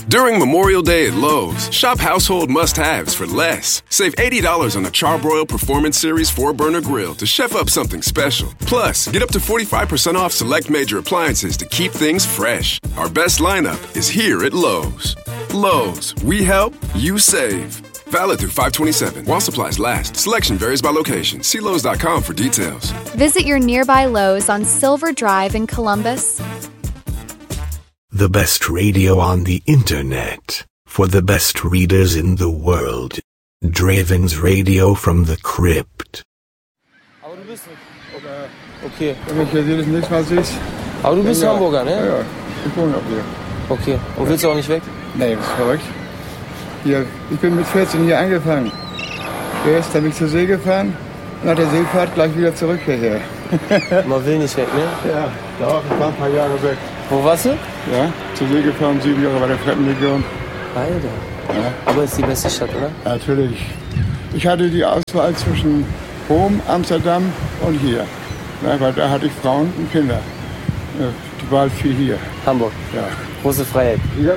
During Memorial Day at Lowe's, shop household must-haves for less. Save $80 on a Charbroil Performance Series 4-burner grill to chef up something special. Plus, get up to 45% off select major appliances to keep things fresh. Our best lineup is here at Lowe's. Lowe's, we help, you save. Valid through 5/27 while supplies last. Selection varies by location. See Lowe's.com for details. Visit your nearby Lowe's on Silver Drive in Columbus. The best radio on the internet. For the best readers in the world. Draven's Radio from the Crypt. Aber du bist... Okay. Wenn ich hier jedes nächste Mal siehst. Aber du bist Hamburger, ne? Ja, ich wohne auch hier. Okay. Und willst du auch nicht weg? Nee, das ist verrückt. Hier, ich bin mit 14 hier angefangen. Dann bin ich zur See gefahren. Nach der Seefahrt gleich wieder zurück hierher. Man will nicht weg, ne? Ja, doch, ich war ein paar Jahre weg. Wo warst du? Ja, zur See gefahren, 7 Jahre bei der Fremdenlegion. Alter. Ja. Aber ist die beste Stadt, oder? Natürlich. Ich hatte die Auswahl zwischen Rom, Amsterdam und hier. Ja, weil da hatte ich Frauen und Kinder. Ja, die Wahl fiel hier. Hamburg. Ja. Große Freiheit. Ja.